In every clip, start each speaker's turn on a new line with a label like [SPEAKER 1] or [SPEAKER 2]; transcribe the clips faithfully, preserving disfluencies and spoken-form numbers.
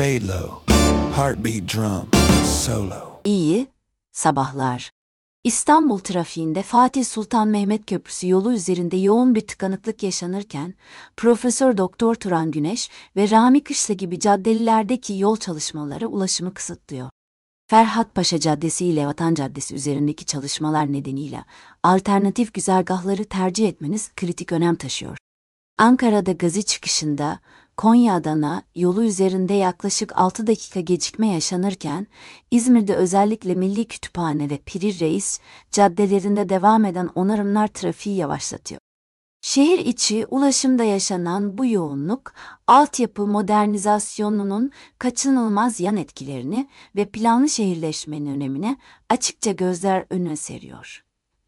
[SPEAKER 1] lay low, heartbeat drum, solo.
[SPEAKER 2] İyi sabahlar. İstanbul trafiğinde Fatih Sultan Mehmet Köprüsü yolu üzerinde yoğun bir tıkanıklık yaşanırken, Profesör Doktor Turan Güneş ve Rami Kışla gibi caddelerdeki yol çalışmaları ulaşımı kısıtlıyor. Ferhat Paşa Caddesi ile Vatan Caddesi üzerindeki çalışmalar nedeniyle alternatif güzergahları tercih etmeniz kritik önem taşıyor. Ankara'da Gazi çıkışında Konya-Adana yolu üzerinde yaklaşık altı dakika gecikme yaşanırken, İzmir'de özellikle Milli Kütüphane ve Piri Reis caddelerinde devam eden onarımlar trafiği yavaşlatıyor. Şehir içi ulaşımda yaşanan bu yoğunluk, altyapı modernizasyonunun kaçınılmaz yan etkilerini ve planlı şehirleşmenin önemine açıkça gözler önüne seriyor.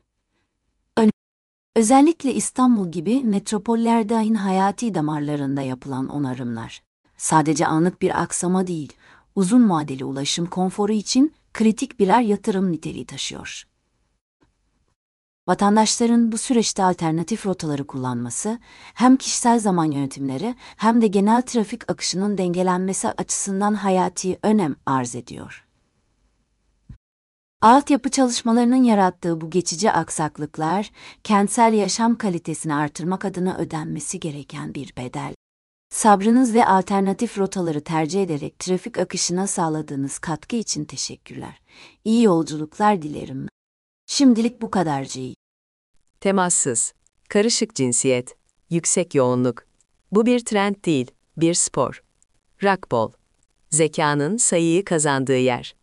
[SPEAKER 2] Özellikle İstanbul gibi metropollerde ayın hayati damarlarında yapılan onarımlar, sadece anlık bir aksama değil, uzun vadeli ulaşım konforu için kritik birer yatırım niteliği taşıyor. Vatandaşların bu süreçte alternatif rotaları kullanması, hem kişisel zaman yönetimleri hem de genel trafik akışının dengelenmesi açısından hayati önem arz ediyor. Altyapı çalışmalarının yarattığı bu geçici aksaklıklar, kentsel yaşam kalitesini artırmak adına ödenmesi gereken bir bedel. Sabrınız ve alternatif rotaları tercih ederek trafik akışına sağladığınız katkı için teşekkürler. İyi yolculuklar dilerim. Şimdilik bu kadarcık.
[SPEAKER 3] Temassız, karışık cinsiyet, yüksek yoğunluk. Bu bir trend değil, bir spor. Racquetball. Zekanın sayıyı kazandığı yer.